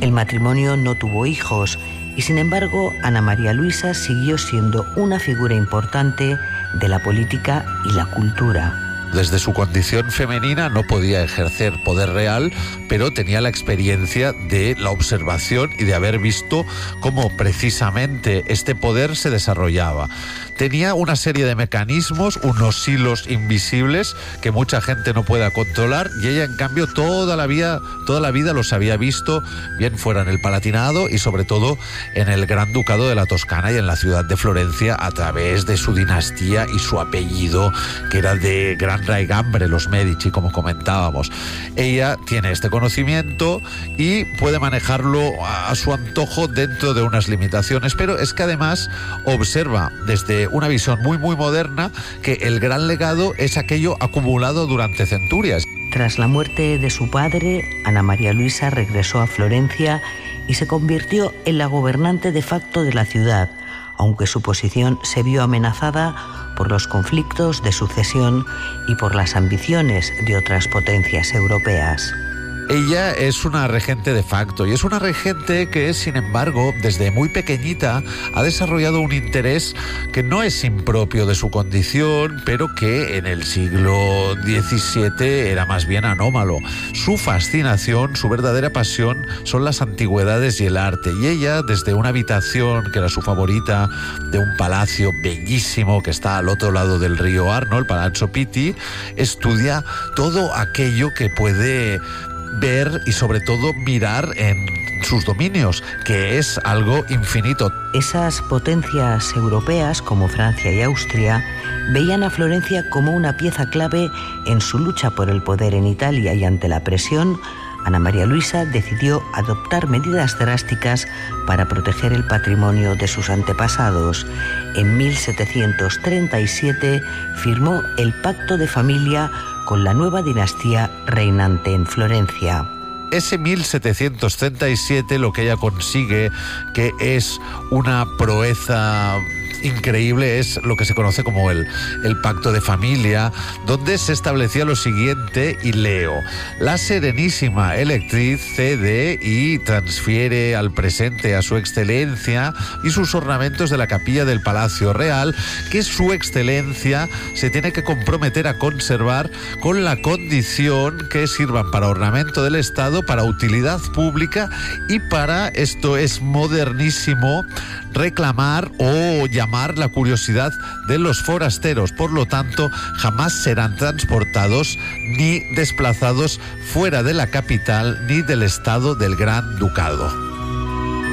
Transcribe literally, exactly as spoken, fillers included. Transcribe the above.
El matrimonio no tuvo hijos y, sin embargo, Ana María Luisa siguió siendo una figura importante de la política y la cultura. Desde su condición femenina no podía ejercer poder real, pero tenía la experiencia de la observación y de haber visto cómo precisamente este poder se desarrollaba. Tenía una serie de mecanismos, unos hilos invisibles que mucha gente no pueda controlar, y ella, en cambio, toda la vida, toda la vida los había visto, bien fuera en el Palatinado y sobre todo en el Gran Ducado de la Toscana y en la ciudad de Florencia, a través de su dinastía y su apellido, que era de gran raigambre, los Medici, como comentábamos. Ella tiene este conocimiento y puede manejarlo a su antojo dentro de unas limitaciones, pero es que además observa desde una visión muy muy moderna que el gran legado es aquello acumulado durante centurias. Tras la muerte de su padre, Ana María Luisa regresó a Florencia y se convirtió en la gobernante de facto de la ciudad, aunque su posición se vio amenazada por los conflictos de sucesión y por las ambiciones de otras potencias europeas. Ella es una regente de facto y es una regente que, sin embargo, desde muy pequeñita ha desarrollado un interés que no es impropio de su condición, pero que en el siglo diecisiete era más bien anómalo. Su fascinación, su verdadera pasión son las antigüedades y el arte, y ella, desde una habitación que era su favorita, de un palacio bellísimo que está al otro lado del río Arno, el Palazzo Pitti, estudia todo aquello que puede ver y sobre todo mirar en sus dominios, que es algo infinito. Esas potencias europeas como Francia y Austria veían a Florencia como una pieza clave en su lucha por el poder en Italia, y ante la presión, Ana María Luisa decidió adoptar medidas drásticas para proteger el patrimonio de sus antepasados. En mil setecientos treinta y siete firmó el Pacto de Familia con la nueva dinastía reinante en Florencia. Ese mil setecientos treinta y siete lo que ella consigue, que es una proeza increíble, es lo que se conoce como el, el Pacto de Familia, donde se establecía lo siguiente, y leo: la Serenísima Electriz cede y transfiere al presente a su excelencia y sus ornamentos de la capilla del Palacio Real, que su excelencia se tiene que comprometer a conservar con la condición que sirvan para ornamento del Estado, para utilidad pública y para, esto es modernísimo, reclamar o llamar la curiosidad de los forasteros. Por lo tanto, jamás serán transportados ni desplazados fuera de la capital ni del estado del Gran Ducado.